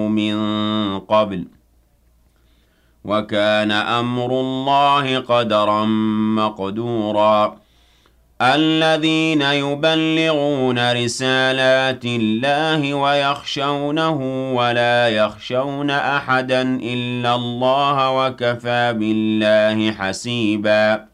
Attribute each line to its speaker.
Speaker 1: من قبل وكان أمر الله قدرا مقدورا الذين يبلغون رسالات الله ويخشونه ولا يخشون أحدا إلا الله وكفى بالله حسيبا